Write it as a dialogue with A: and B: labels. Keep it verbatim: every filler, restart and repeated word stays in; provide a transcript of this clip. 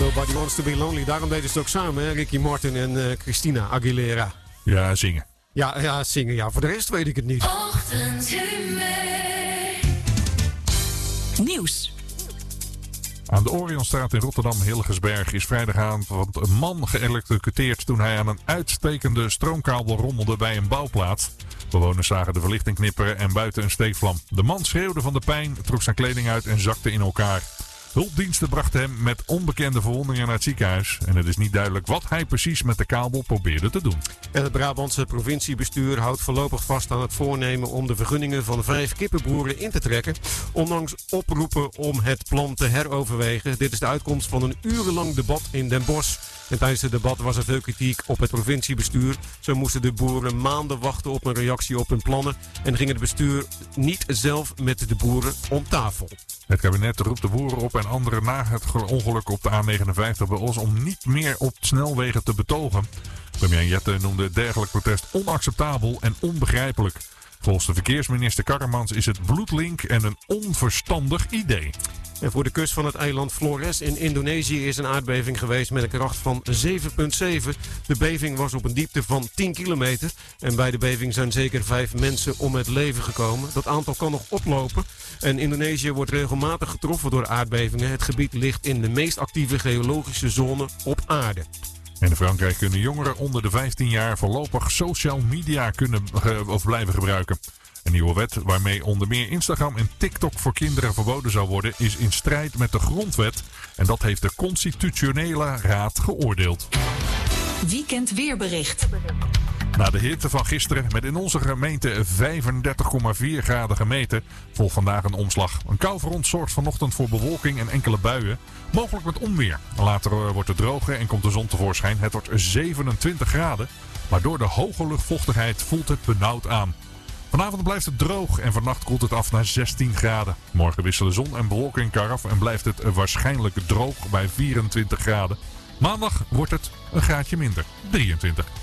A: Nobody Wants to Be Lonely. Daarom deden ze het ook samen, hè? Ricky Martin en uh, Christina Aguilera.
B: Ja, zingen.
A: Ja, ja, zingen. Ja, voor de rest weet ik het niet.
C: Nieuws.
B: Aan de Orionstraat in Rotterdam-Hillegersberg is vrijdagavond een man geëlektrocuteerd toen hij aan een uitstekende stroomkabel rommelde bij een bouwplaats. Bewoners zagen de verlichting knipperen en buiten een steekvlam. De man schreeuwde van de pijn, trok zijn kleding uit en zakte in elkaar. Hulpdiensten brachten hem met onbekende verwondingen naar het ziekenhuis. En het is niet duidelijk wat hij precies met de kabel probeerde te doen.
A: En het Brabantse provinciebestuur houdt voorlopig vast aan het voornemen om de vergunningen van vijf kippenboeren in te trekken. Ondanks oproepen om het plan te heroverwegen. Dit is de uitkomst van een urenlang debat in Den Bosch. En tijdens het debat was er veel kritiek op het provinciebestuur. Zo moesten de boeren maanden wachten op een reactie op hun plannen. En ging het bestuur niet zelf met de boeren om tafel.
B: Het kabinet roept de boeren op en anderen na het ongeluk op de A negenenvijftig bij Os om niet meer op snelwegen te betogen. Premier Jette noemde het dergelijk protest onacceptabel en onbegrijpelijk. Volgens de verkeersminister Karremans is het bloedlink en een onverstandig idee.
A: En voor de kust van het eiland Flores in Indonesië is een aardbeving geweest met een kracht van zeven komma zeven. De beving was op een diepte van tien kilometer. En bij de beving zijn zeker vijf mensen om het leven gekomen. Dat aantal kan nog oplopen. En Indonesië wordt regelmatig getroffen door aardbevingen. Het gebied ligt in de meest actieve geologische zone op aarde.
B: En in Frankrijk kunnen jongeren onder de vijftien jaar voorlopig social media kunnen uh, of blijven gebruiken. Een nieuwe wet waarmee onder meer Instagram en TikTok voor kinderen verboden zou worden is in strijd met de grondwet. En dat heeft de Constitutionele Raad geoordeeld.
C: Weekend weerbericht.
B: Na de hitte van gisteren met in onze gemeente vijfendertig komma vier graden gemeten volgt vandaag een omslag. Een koufront zorgt vanochtend voor bewolking en enkele buien, mogelijk met onweer. Later wordt het droger en komt de zon tevoorschijn. Het wordt zevenentwintig graden, maar door de hoge luchtvochtigheid voelt het benauwd aan. Vanavond blijft het droog en vannacht koelt het af naar zestien graden. Morgen wisselen zon en bewolking elkaar af en blijft het waarschijnlijk droog bij vierentwintig graden. Maandag wordt het een graadje minder, drieëntwintig.